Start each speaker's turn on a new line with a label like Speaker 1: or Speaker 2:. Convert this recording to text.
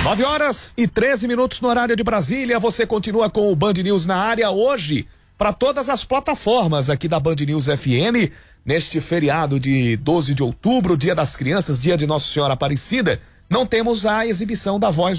Speaker 1: 9h13 no horário de Brasília. Você continua com o Band News na área hoje para todas as plataformas aqui da Band News FM. Neste feriado de 12 de outubro, Dia das Crianças, Dia de Nossa Senhora Aparecida, não temos a exibição da Voz